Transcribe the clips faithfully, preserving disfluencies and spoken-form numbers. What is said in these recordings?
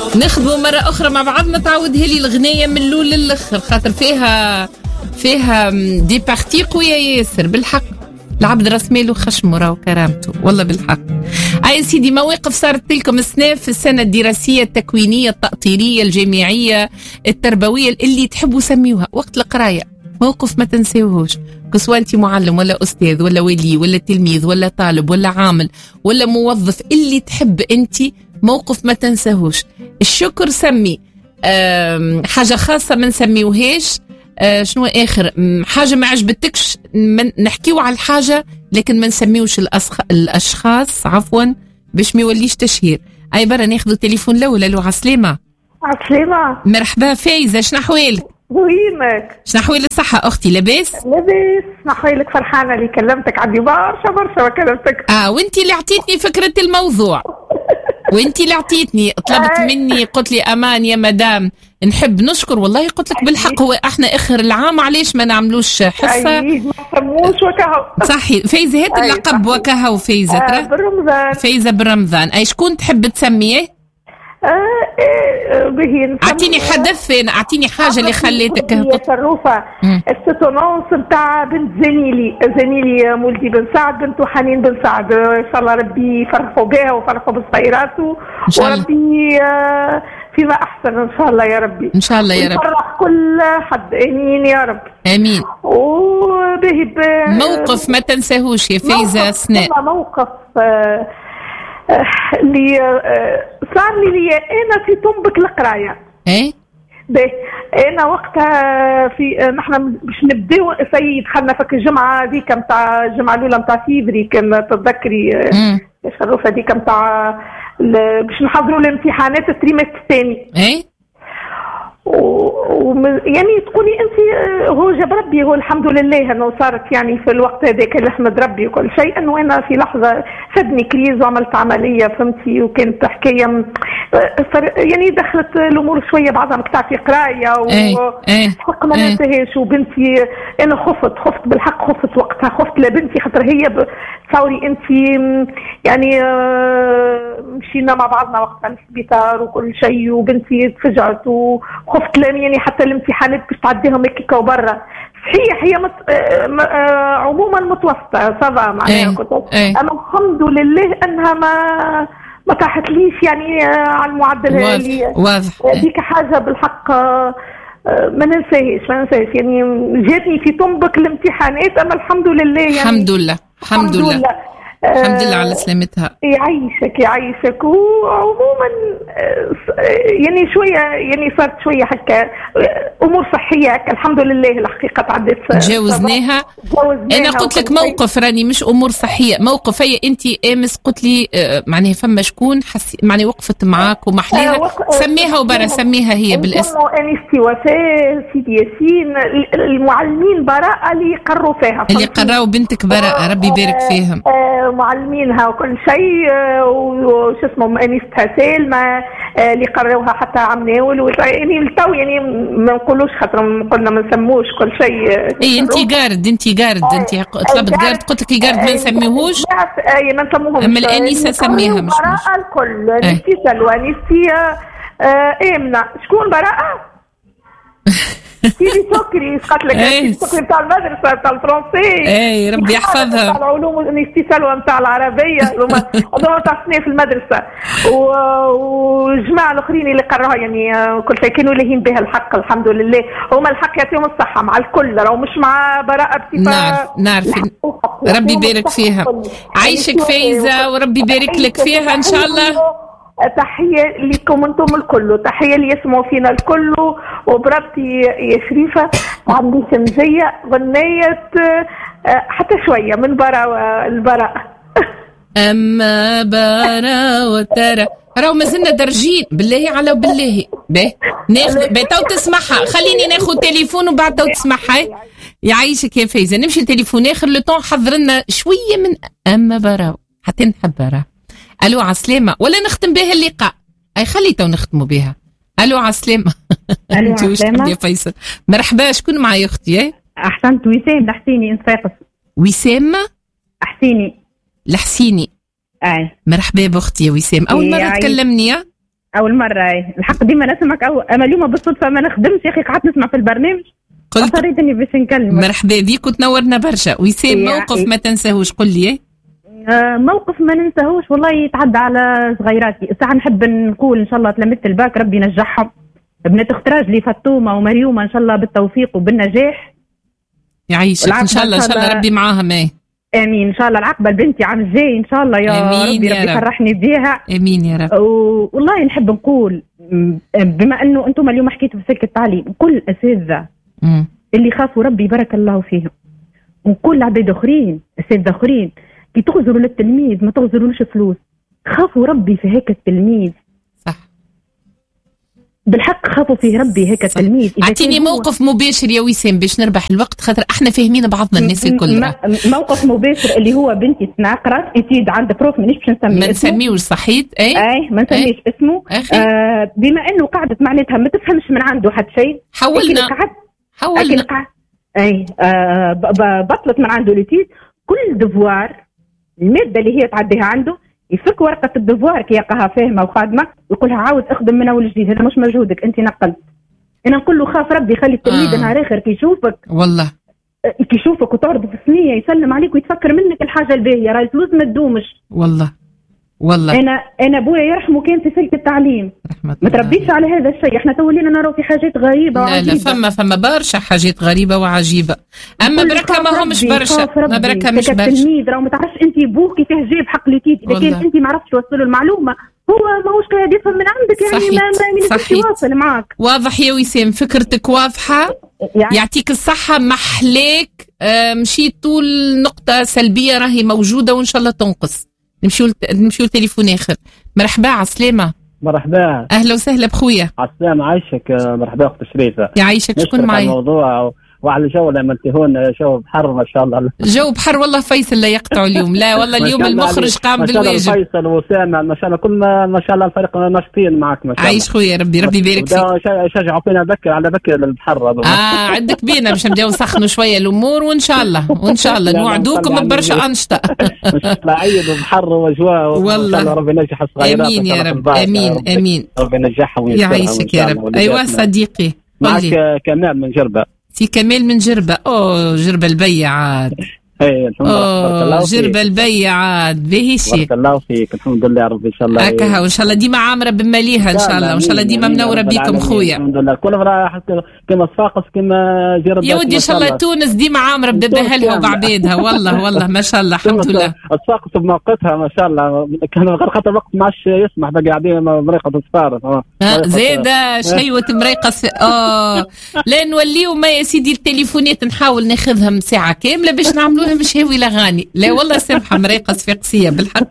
نخدموا مرة أخرى مع بعضنا. تعود هلي الغنية من الأول للآخر خاطر فيها فيها دي بارتي قوية ياسر بالحق. العبد راس ماله خشمه راهو كرامته والله بالحق. أي سيدي مواقف صارت لكم السنة في السنة الدراسية التكوينية التأطيرية الجامعية التربوية اللي تحبوا سميوها وقت القراية، موقف ما تنسيوهوش، سواء انت معلم ولا أستاذ ولا ولي ولا تلميذ ولا طالب ولا عامل ولا موظف، اللي تحب انت موقف ما تنساهوش. الشكر سمي حاجة خاصة ما نسميوهاش. أه شنو آخر حاجة ما عجبتكش نحكيو على الحاجة لكن ما نسميوش الأسخ... الأشخاص عفوا باش ما يوليش تشهير. أي برا ناخذوا تليفون الأول. ألو عسلامة. عسلامة. مرحبا فايزة، شنو أحوالك؟ وينك؟ شنو أحوالك؟ صحة أختي؟ لاباس؟ لاباس. شنو أحوالك؟ فرحانة اللي كلمتك، عندي برشا برشا ما كلمتك. آه وأنتي اللي عطيتني فكرة الموضوع وانتي اللي عطيتني طلبت مني، قلت لي امان يا مدام نحب نشكر. والله قلت لك بالحق هو احنا اخر العام علاش ما نعملوش حصه؟ اي ما سموش وكهو. صحيح فايزه هات اللقب وكهو فايزه ترى. آه برمضان. فايزه برمضان. اي شكون تحب تسميه؟ آه بهين. اعطيني حدث، اعطيني حاجه اللي خليتك يا شروفه. الستونونس نتاع بنت زميلي زميلي مولدي بن سعد بنته حنين بن سعد، ان شاء الله ربي يفرحوا بها ويفرحوا بصغيراته وربي آه فيما احسن ان شاء الله يا ربي. ان شاء الله يا رب. يفرح كل حد. امين يا رب. امين. وبه موقف ما تنساهوش يا فايزه سناء. موقف آه اللي صار لي لي انا في طنبك القرايه. ايه باهي انا وقتها في نحن باش نبداو سي دخلنا فك الجمعه هذيك نتاع الجمعه الاولى نتاع فيفري، كان تتذكري يا شروف هذيك نتاع باش نحضروا الامتحانات التريمستر الثاني. ايه و يعني تقولي انت هو جاب ربي، هو الحمد لله انه صارت يعني في الوقت هذاك اللي احمد ربي وكل شيء، انه انا في لحظه فدني كريز وعملت عمليه فهمتي، وكانت حكايه يعني دخلت الامور شويه بعضها مكتعتي قرايه وحق ما ننساهاش. وبنتي انا خفت خفت بالحق خفت وقتها، خفت لبنتي خاطر هي تصوري انت يعني مشينا مع بعضنا وقتها للسبيطار وكل شيء، وبنتي تفجعت وخفت لان يعني حتى الامتحانات باش تعديهم هيك وبرا. صحيح هي مت... عموما متوسطه صافا معناها كنت، اما الحمد لله انها ما ما طاحتليش يعني على المعدل اللي واضح. هذيك حاجه بالحق ما ننساهاش ما ننساهاش يعني جاتني في طنبك الامتحانات، اما الحمد لله يعني الحمد لله الحمد لله الحمد لله على سلامتها. يعيشك يعيشك. وعموما يعني شويه يعني صارت شويه هكا امور صحيه الحمد لله الحقيقه تعدت تجاوزناها. انا قلت لك موقف راني مش امور صحيه، موقف هي انت امس قلت لي معناها فما شكون حسي معني وقفت معاك ومحليها وق... سميها وبرا سميها هي بالاسم. انستي وفاء سيدي ياسين المعلمين براءه اللي يقروا فيها، اللي قراوا بنتك براءه ربي يبارك فيهم. معلمينها وكل شيء، وش اسمه انستها سالمه اللي قروها حتى عمناول يعني التو يعني ما نقولوش خاطر قلنا ما نسموش كل شيء. اي انت جارد انت جارد انت طلبت جارد قلت لك جارد ما نسميهوش. اي ما نسموهمش. اما الانسه سميها مش براءه الكل. انستي سلوى انستي امنه شكون براءه سيدي سكري قالت لك سيدي سكري بتاع المدرسه بتاع الفرنسي. اي ربي يحفظها. بتاع العلوم انستي سلوى بتاع العربيه هذوما تاع سنين في المدرسه، والجماعه الاخرين اللي قراها يعني كل شيء كانوا لاهين بها الحق الحمد لله. هما الحق يعطيهم الصحه مع الكل، راهو مش مع براءه بصفه. نعرف نعرف ربي يبارك فيها. عايشك فايزه وربي يبارك لك فيها ان شاء الله. تحية لكم انتم الكل، تحية اللي يسمعوا فينا الكل، وبربتي يا شريفة عندي سمزية غنية حتى شوية من براء البراء. أما براء وترى راهو مازلنا درجين بالله على بالله. باهي ناخذ تو تسمعها، خليني ناخذ تليفون وبعد تو تسمعها. يعيشك يا فايزة نمشي التليفون اخر لو طون حضر لنا شوية من أما براء حتى نحب براء. الو عسلامة ولا نختم بها اللقاء؟ اي خليته ونختموا بها. الو عسلامة. الو عسلامة يا فيصل. مرحبا شكون معايا اختي؟ احسنت وسام الحسيني انت فاقس. وسام حسيني الحسيني. اي مرحبا باختي يا وسام، اول مرة تكلمني. اول مره الحق ديما نسمعك أو... اما اليوم بالصدفه ما نخدمش يا اخي قعدت نسمع في البرنامج قلت اضطريتني باش نكلمك. مرحبا بيك وتنورنا برشا. ويسام موقف ما تنساهوش قل لي. آه موقف ما ننساهوش والله يتعدى على صغيراتي. ساعه نحب نقول ان شاء الله تلميذة الباك ربي ينجحهم، بنات اختراج لي فاطمه ومريومه ان شاء الله بالتوفيق وبالنجاح. يعيشك ان شاء الله ان شاء الله ربي معاهم. ايه امين ان شاء الله. العقبه لبنتي عام الجاي ان شاء الله يا أمين ربي يا ربي رب. يفرحني بيها امين يا رب. والله نحب نقول بما انه انتم اليوم حكيتوا في سلك التعليم كل اساتذه اللي خافوا ربي بارك الله فيهم، وكل عباد اخرين اساتذه اخرين كي تغزروا للتلميذ ما تغزرولوش فلوس، خافوا ربي في هيك التلميذ. صح بالحق خافوا فيه ربي هيك التلميذ. اعطيني موقف مباشر يا وسام باش نربح الوقت خاطر احنا فاهمين بعضنا الناس الكل. موقف مباشر اللي هو بنتي تناقرت اكيد عند بروف مانيش باش نسميه ما نسميوش صحيت. اي اي ما نسميش اسمه. آه بما انه قعدت معناتها ما تفهمش من عنده حتى شيء حولنا حولنا اي آه بطلت من عنده ليتيد كل دفوار الماده اللي هي تعديها عنده يفك ورقه الدفوار كي يلقاها فاهمه وخادمه يقولها عاود اخدم من اول جديد، هذا مش مجهودك انت نقلت. انا نقول له خاف ربي خلي التلميذ آه. نهار اخر كي يشوفك والله كي يشوفك وتعرض في الصينيه يسلم عليك ويتفكر منك الحاجه الباهيه، راهي الفلوس ما تدومش. والله والله انا انا ابويا يرحمه كان في سلك التعليم ما تربيش على هذا الشيء. احنا تولينا نرى في حاجات غريبه لا وعجيبه. لا فما فما برشا حاجات غريبه وعجيبه، اما بركه ما همش برشا. ما بركه مش برشا. التلميذ راه ما تعرفش انت بوك كيفاه جاب حق ليتيت اذا كان انت ما عرفتش توصل له المعلومه هو ماهوش قاعد يفهم من عندك يعني صحيت. ما ما يواصل معاك. واضح يا وسام فكرتك واضحه يعني. يعطيك الصحه محلاك. آه مشيت طول نقطه سلبيه راهي موجوده وان شاء الله تنقص. نمشيو نمشيو لتليفون اخر. مرحبا عسلامة. مرحبا اهلا وسهلا بخويا. عسلامة عايشك. مرحبا اخت شريفة. يعيشك شكون معي؟ الموضوع وعلى الجو اللي عملتيهون جو بحر ما شاء الله. جو بحر والله. فيصل لا يقطعوا اليوم. لا والله اليوم المخرج قام بالواجب. ما شاء الله فيصل وسامع ما شاء الله كل ما ما شاء الله الفريق ناشطين معك ما شاء الله. عايش خويا ربي ربي يبارك فيك. شجعوا فينا بكر على بكر للبحر. اه عندك بينا باش نبداو نسخنوا شويه الامور وان شاء الله وان شاء الله نوعدوكم ببرشا انشطه. عيد وبحر واجواء والله ربي ينجح الصغيرات. امين يا رب امين امين ربي ينجحهم يعيشك يا رب. ايوا صديقي معك كمال من جربه. سي كمال من جربة. اوه جربة البيع عاد. اي الحمد لله. جربة البيع عاد باهي شي. بارك الله فيك. الحمد لله ربي ان شاء الله. هكا وان شاء الله ديما عامرة بماليها ان شاء الله وان شاء الله ديما منورة بكم خويا. الحمد لله كل مرة كما صفاقس كما جربة. يا ودي ان شاء الله تونس ديما عامرة بأهلها وبعبيدها والله والله ما شاء الله الحمد لله. صفاقس بموقتها ما شاء الله كان غير خاطر الوقت ما عادش يسمح باقي قاعدين مريقة صفارة. زيادة شهيوة مريقة اه لا نوليو ما يا سيدي التليفونات نحاول ناخذهم ساعة كاملة باش نعملوا لهم شهوي لغاني. لا والله سامحة مريقة صفاقسية بالحق.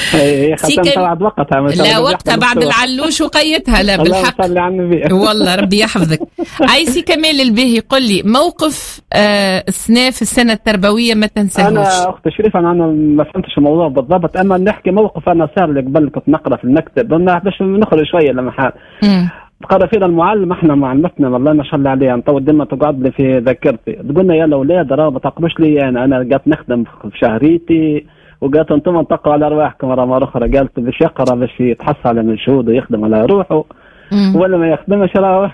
بعد وقتها لا وقتها بعد العلوش وقيتها. لا بالحق والله ربي يحفظك. اي سي كمال الباهي قل لي موقف آه السنة في السنة التربوية ما تنساهوش. انا اخت شريفة انا ما فهمتش الموضوع بالضبط اما نحكي موقف انا صار لي قبل كنت نقرا في المكتب باش نخرج شوية لما حال قرأ فينا المعلم احنا معلمتنا والله ما شاء الله عليها نطول ديما تقعد لي في ذاكرتي تقولنا يا الاولاد راه ما تقروش لي انا انا قاعد نخدم في شهريتي وقالت انتم تقرأوا على ارواحكم مره اخرى. قالت باش يقرا باش يتحصل على مجهود ويخدم على روحه ولا ما يخدمش راه.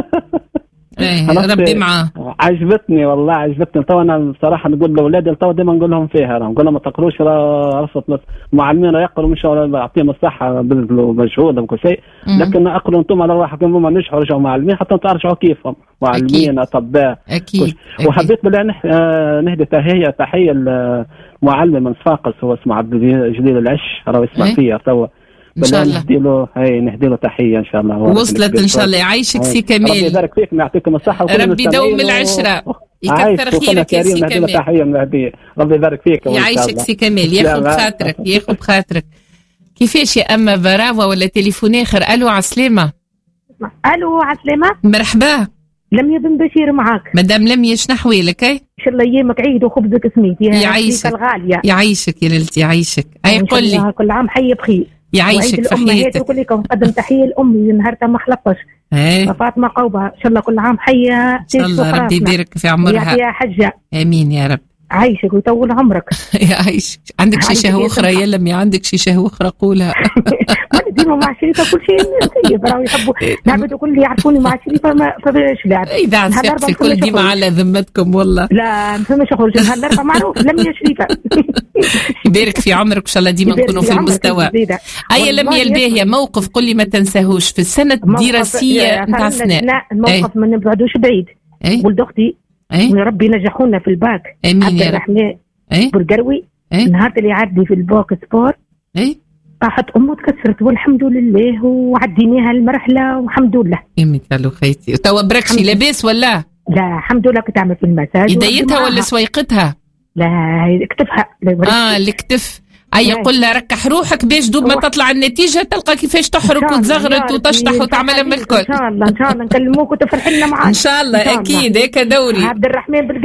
ايه ربي معاه. عجبتني والله عجبتني. تو انا بصراحه نقول لاولادي تو ديما نقول لهم فيها راه نقول لهم ما تقروش راه رصت المعلمين يقروا ان شاء الله يعطيهم الصحه بذلوا مجهودهم وكل شيء لكن اقروا انتم على رواحكم ما نجحوا رجعوا معلمين حتى ترجعوا كيفهم معلمين اطباء اكيد. وحبيت بالله نهدي تحيه تحيه المعلم من صفاقس هو اسمه عبد الجليل العش راه يسمع فيا تو ان شاء الله نهدي له هاي نهدي له تحيه ان شاء الله. وصلت ان شاء الله. يعيشك سي كمال. ربي يبارك فيك ويعطيكم الصحه ربي يدوم العشره يكثر خيرك يا سي كمال. تحيه من ربي يبارك فيك. يعيشك سي كمال. ياخذ خاطرك ياخذ خاطرك. كيفاش يا اما براوه ولا تليفون اخر؟ الو عسلامه. الو عسلامه. مرحبا. لميا بن بشير معاك. مدام لميا شنو احوالك؟ اي ان شاء الله ايامك عيد وخبزك سميتي. يعيشك الغاليه. يعيشك يا ليلتي يعيشك. اي قل لي كل عام حي بخير. يعيشك في حياتك. وكل لكم نقدم تحيه لامي نهارتها ما خلقش فاطمه قوبه ان شاء الله كل عام حيه. ان شاء الله ربي يبارك في عمرها يا حجه. امين يا رب. عايشك ويطول عمرك. يا عايش، عندك شي شهوة أخرى يا لمي؟ عندك شي شهوة أخرى قولها. وانا ديما مع شريفة كل شيء سيب، راهو يحبوا لعبة كل يعرفوني مع شريفة ما فماش لعب. إذا عساق في الكل ديما على ذمتكم والله. لا ما فماش خروج نهار الأربعاء معروف لمي يا شريفة. يبارك في عمرك إن شاء الله ديما نكونوا في المستوى. أي لمي الباهية موقف قولي ما تنساهوش في السنة الدراسية نتاع السنة. لا الموقف ما نبعدوش بعيد. ولد أختي ربي نجحونا في الباك. عبد الرحمن برقروي النهار اللي عدي في البوك سبور طاحت امه تكسرت والحمد لله وعديناها المرحله والحمد لله. يمي قالوا خيتي وتوا بركشي لاباس ولا؟ لا الحمد لله كنت تعمل في المساج. يديتها ولا سويقتها؟ لا كتفها. اه الكتف. اي قل لها ركح روحك باش دوب ما تطلع النتيجه تلقى كيفاش تحرك وتزغرت وتشطح وتعملها من الكل. ان شاء الله ان شاء الله نكلموك وتفرحي لنا معاك ان شاء الله اكيد هيك دوري عبد الرحمن.